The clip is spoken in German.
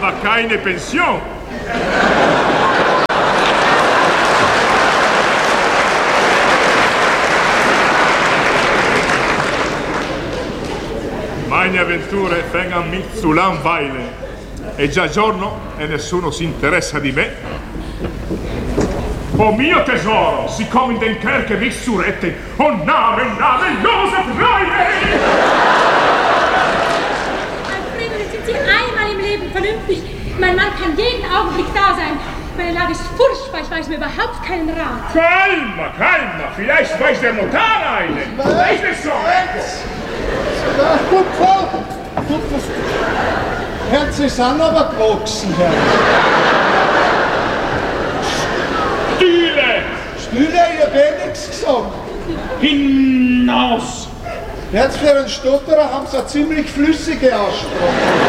aber keine Pension. Meine avventure vengono mi zu langweilen. È già giorno e nessuno si interessa di me. Oh mio tesoro, siccome in den Kerker mich zu retten, oh Name, Josef Reine! Alfredo, jetzt sind Sie einmal im Leben vernünftig. Mein Mann kann jeden Augenblick da sein. Meine Lage ist furchtbar, ich weiß mir überhaupt keinen Rat. Calma, vielleicht weiß der Notar einen. Weiß es so. Gut, das Herz sind aber gewachsen, Herr. Stille, ich hab nichts gesagt. Hinaus! Jetzt für einen Stotterer haben sie eine ziemlich flüssige Aussprache.